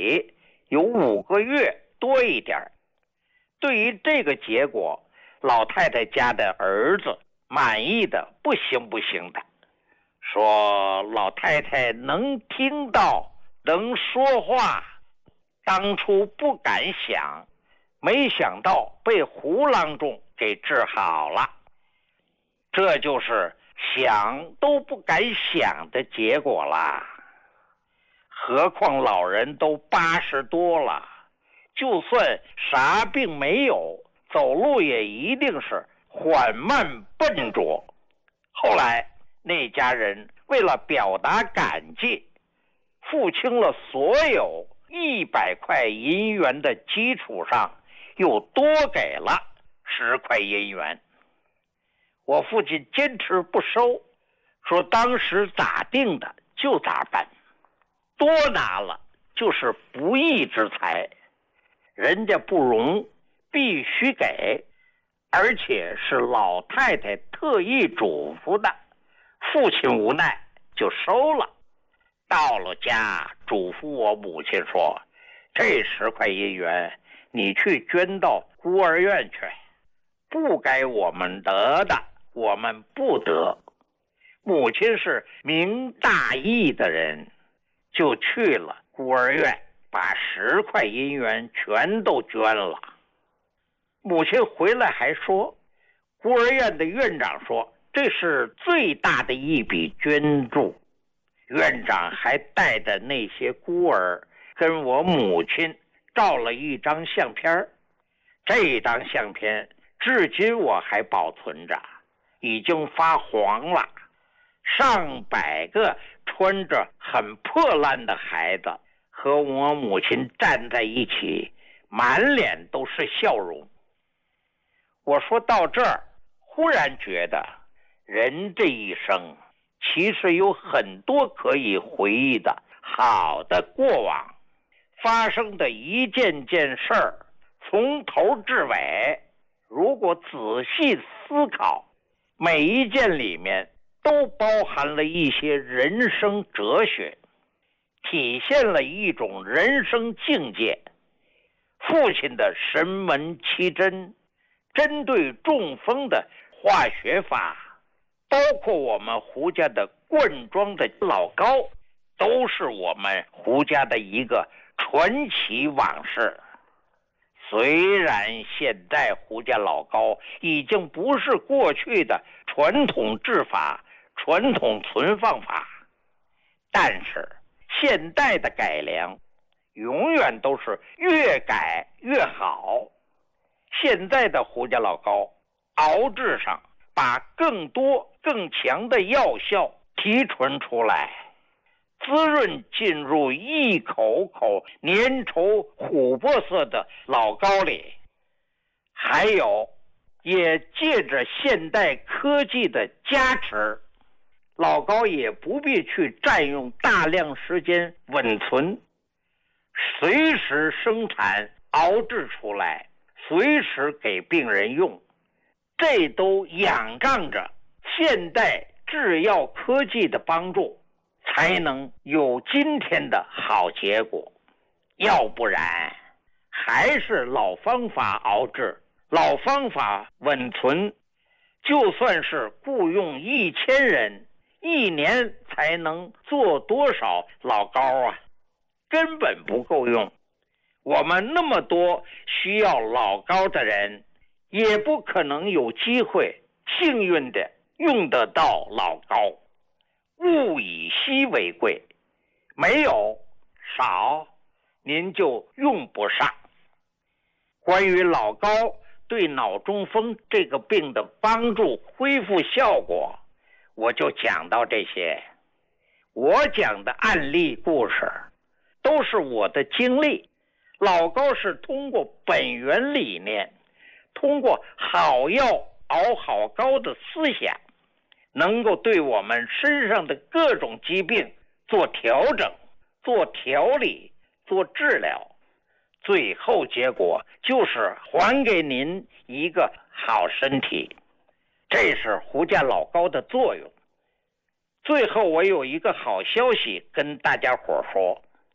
起有5个月多一点。对于这个结果，老太太家的儿子满意的不行的，说老太太能听到能说话，当初不敢想，没想到被胡郎中给治好了。这就是想都不敢想的结果啦。何况老人都80多了，就算啥病没有，走路也一定是缓慢笨拙。后来那家人为了表达感激，付清了所有100块银元的基础上，又多给了10块银元。我父亲坚持不收，说当时咋定的就咋办，多拿了就是不义之财，人家不容，必须给，而且是老太太特意嘱咐的。父亲无奈就收了。到了家，嘱咐我母亲说，这10块银元你去捐到孤儿院去，不该我们得的我们不得。母亲是明大义的人，就去了孤儿院，把10块银元全都捐了。母亲回来还说，孤儿院的院长说这是最大的一笔捐助。院长还带着那些孤儿跟我母亲照了一张相片，这张相片至今我还保存着，已经发黄了。上百个穿着很破烂的孩子和我母亲站在一起，满脸都是笑容。我说到这儿，忽然觉得人这一生其实有很多可以回忆的好的过往，发生的一件件事儿，从头至尾，如果仔细思考，每一件里面都包含了一些人生哲学，体现了一种人生境界。父亲的神门奇针，针对中风的化学法，包括我们胡家的灌庄的老高，都是我们胡家的一个传奇往事。虽然现在胡家老高已经不是过去的传统制法、传统存放法，但是现代的改良永远都是越改越好。现在的胡家老高熬制上把更多更强的药效提纯出来，滋润进入一口口粘稠琥珀色的老高里，还有也借着现代科技的加持，老高也不必去占用大量时间稳存，随时生产熬制出来，随时给病人用。这都仰仗着现代制药科技的帮助，才能有今天的好结果。要不然还是老方法熬制，老方法稳存，就算是雇佣1000人，1年才能做多少老高啊，根本不够用。我们那么多需要老高的人，也不可能有机会幸运的用得到老高。物以稀为贵，没有少您就用不上。关于老高对脑中风这个病的帮助恢复效果，我就讲到这些。我讲的案例故事都是我的经历，老高是通过本源理念，通过好药熬好高的思想，能够对我们身上的各种疾病做调整、做调理、做治疗，最后结果就是还给您一个好身体。这是胡家老高的作用。最后我有一个好消息跟大家伙说，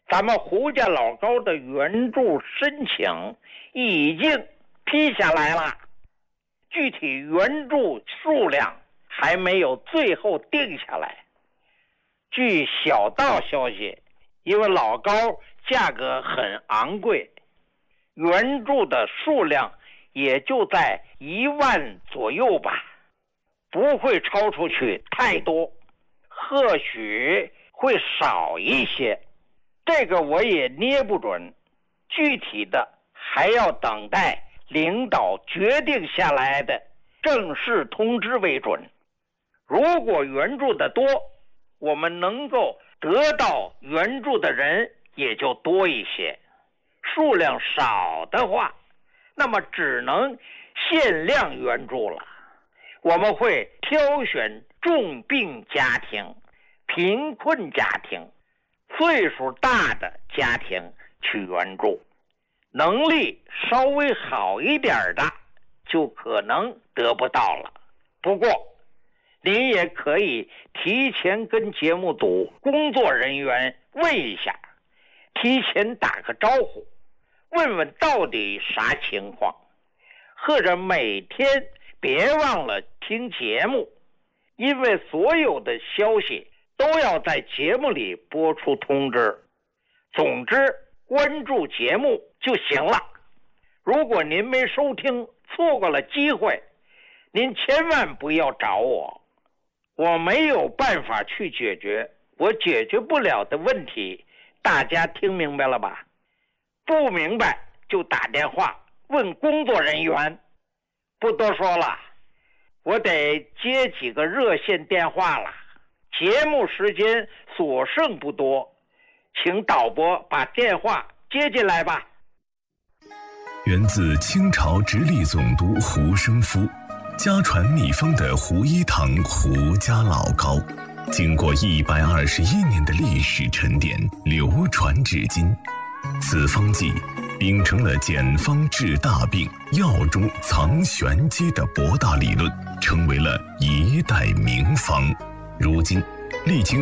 咱们胡家老高的援助申请已经批下来了，具体援助数量还没有最后定下来。据小道消息，因为老高价格很昂贵，援助的数量也就在1万左右吧，不会超出去太多，或许会少一些，这个我也捏不准，具体的还要等待领导决定下来的正式通知为准。如果援助的多，我们能够得到援助的人也就多一些，数量少的话，那么只能限量援助了。我们会挑选重病家庭、贫困家庭、岁数大的家庭去援助，能力稍微好一点的就可能得不到了。不过您也可以提前跟节目组工作人员问一下，提前打个招呼，问问到底啥情况，或者每天别忘了听节目，因为所有的消息都要在节目里播出通知。总之，关注节目就行了。如果您没收听，错过了机会，您千万不要找我，我没有办法去解决我解决不了的问题，大家听明白了吧？不明白就打电话问工作人员。不多说了，我得接几个热线电话了，节目时间所剩不多，请导播把电话接进来吧。 源自清朝直隶总督胡生夫，家传秘方的胡一堂胡家老膏，经过121年的历史沉淀，流传至今。此方剂秉承了简方治大病、药中藏玄机的博大理论，成为了一代名方。如今历经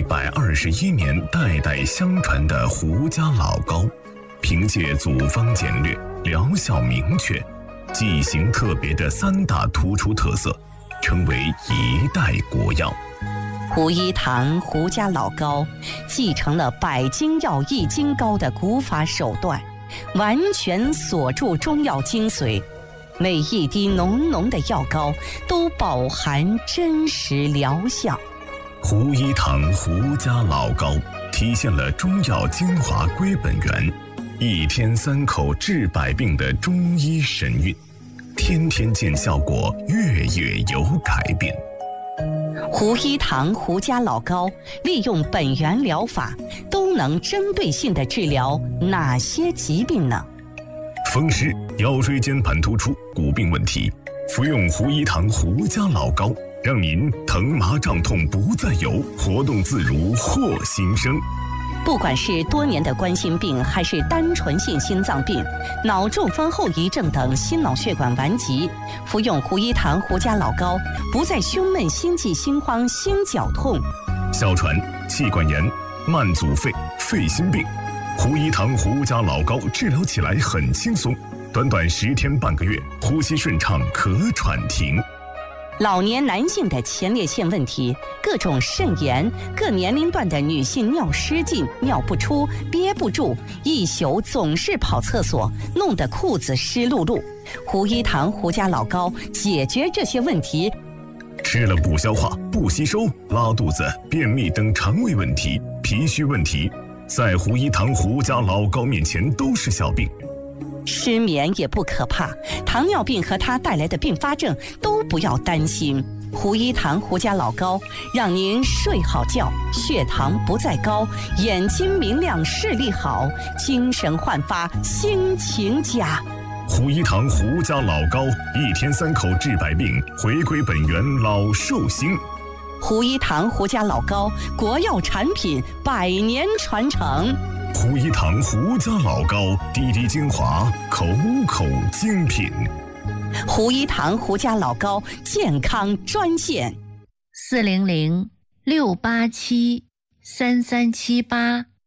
121年代代相传的胡家老膏，凭借组方简略、疗效明确、剂型特别的3大突出特色，成为一代国药。 胡一堂胡家老膏继承了百金药易筋膏的古法手段，完全锁住中药精髓，每一滴浓浓的药膏都饱含真实疗效。 胡一堂胡家老膏体现了中药精华归本源，1天3口治百病的中医神韵，天天见效果，月月有改变。 胡一堂胡家老膏利用本源疗法，都能针对性地治疗哪些疾病呢？ 风湿、腰椎间盘突出、骨病问题，服用胡一堂胡家老膏，让您疼麻胀痛不再有，活动自如获新生。 不管是多年的冠心病，还是单纯性心脏病、脑中风后遗症等心脑血管顽疾，服用胡一堂胡家老膏，不再胸闷、心悸、心慌、心绞痛。 哮喘、气管炎、慢阻肺、肺心病，胡一堂胡家老膏治疗起来很轻松，短短10天半个月，呼吸顺畅，咳喘停。 老年男性的前列腺问题，各种肾炎，各年龄段的女性尿失禁、尿不出、憋不住，一宿总是跑厕所，弄得裤子湿漉漉。胡一堂胡家老膏解决这些问题。 吃了不消化、不吸收、拉肚子、便秘等肠胃问题、脾虚问题，在胡一堂胡家老膏面前都是小病。 失眠也不可怕，糖尿病和它带来的并发症都不要担心。胡一堂胡家老膏让您睡好觉，血糖不再高，眼睛明亮，视力好，精神焕发，心情佳。 胡一堂胡家老膏，1天3口治百病，回归本源，老寿星。 胡一堂胡家老膏，国药产品，100年传承。 胡一堂胡家老膏，滴滴精华，口口精品。 胡一堂胡家老膏健康专线 ：400-687-3378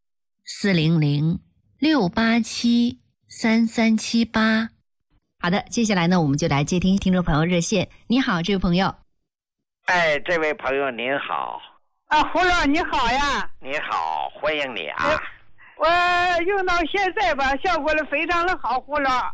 400-687-3378。好的，接下来呢，我们就来接听听众朋友热线。你好，这位朋友。 哎，这位朋友您好。 胡老你好呀。 你好，欢迎你啊。 我用到现在吧，效果非常的好，胡老。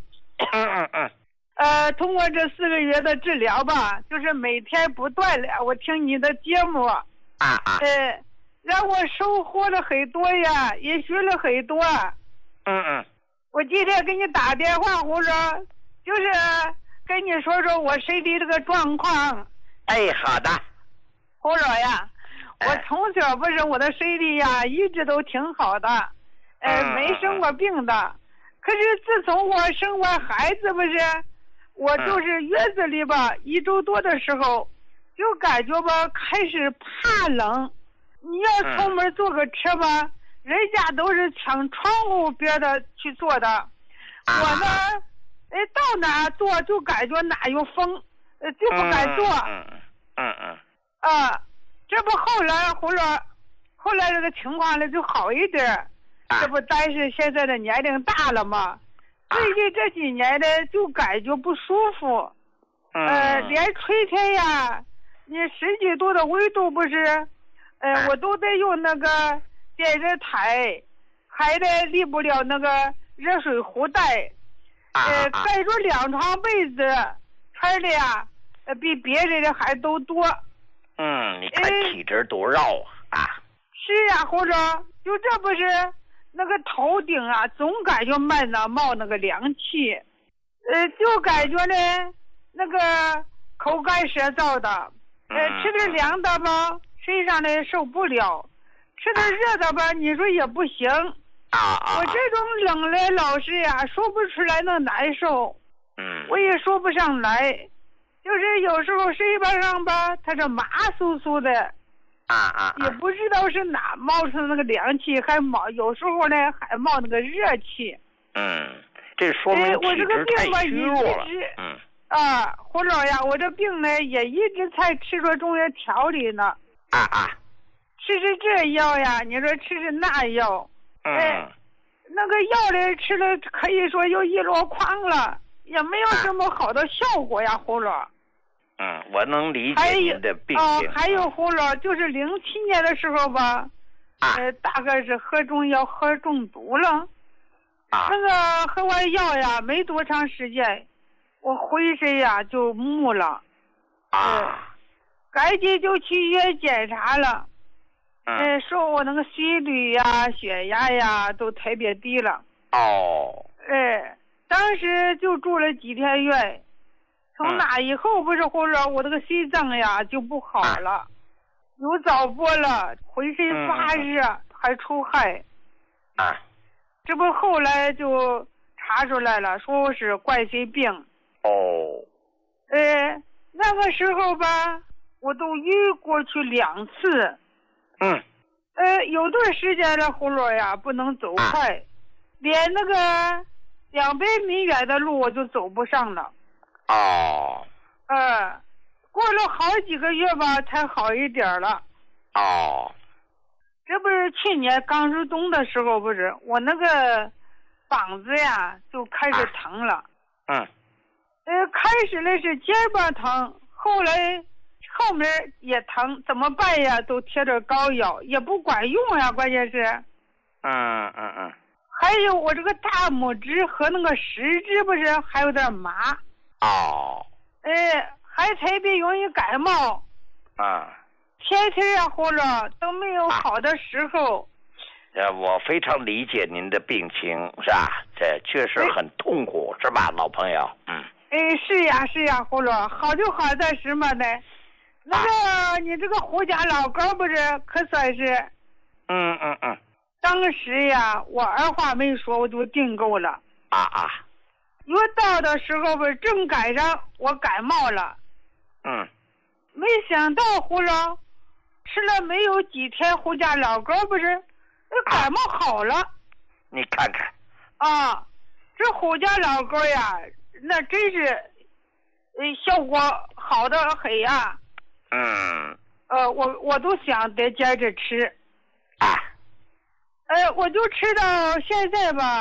通过这4个月的治疗吧，就是每天不断的我听你的节目。让我收获了很多呀，也学了很多。我今天给你打电话，胡老，就是跟你说说我身体这个状况。 哎，好的。 胡老呀，我从小不是我的身体呀，一直都挺好的，没生过病的。可是自从我生完孩子不是，我就是月子里吧，1周多的时候，就感觉吧开始怕冷。你要出门坐个车吧，人家都是抢窗户边的去坐的，我呢，到哪坐就感觉哪有风，就不敢坐。这不后来这个情况呢就好一点，这不但是现在的年龄大了嘛，最近这几年呢就感觉不舒服，连春天呀，你10几度的温度不是，我都得用那个电热毯，还得离不了那个热水壶带，盖着2床被子，穿的呀，比别人的还都多。 你看体质多绕啊。 是呀，或者就这不是那个头顶啊，总感觉慢呢冒那个凉气，就感觉呢那个口干舌燥的，吃点凉的吧，身上呢受不了，吃点热的吧，你说也不行。我这种冷的老是呀，说不出来那难受，我也说不上来，就是有时候身巴上吧，它是麻酥酥的，也不知道是哪冒出那个凉气，还冒有时候呢还冒那个热气。 这说明体质太虚弱了。 胡老呀，我这病呢也一直在吃着中药调理呢。吃这药呀，你说吃那药，那个药呢吃了可以说又一箩筐了，也没有这么好的效果呀，胡老。 我能理解您的病情。 还有胡老，就是07年的时候吧，大概是喝中药喝中毒了。那个喝完药呀，没多长时间，我浑身呀就木了。赶紧就去医院检查了。说我那个心率呀、血压呀都特别低了。当时就住了几天院。从那以后不是胡老，我这个心脏呀就不好了，有早搏了，浑身发热，还出汗。这不后来就查出来了，说我是冠心病。那个时候吧，我都晕过去2次。有段时间了，胡老呀不能走快，连那个200米远的路我就走不上了。过了好几个月吧，才好一点了。这不是去年刚入冬的时候，不是我那个膀子呀就开始疼了。开始的是肩膀疼，后来后面也疼，怎么办呀？都贴着膏药，也不管用呀，关键是。还有我这个大拇指和那个食指不是还有点麻。还特别容易感冒。天天呀或者都没有好的时候。 我非常理解您的病情，是吧？这确实很痛苦，是吧，老朋友？ 是呀，胡老，好就好在什么呢？那个你这个胡家老高不是可算是。当时呀，我二话没说，我就订购了。约到的时候不是正赶上我感冒了。没想到胡老吃了没有几天，胡家老高不是感冒好了。 你看看。 这胡家老高呀，那真是效果好的很呀。我都想得接着吃。 我就吃到现在吧。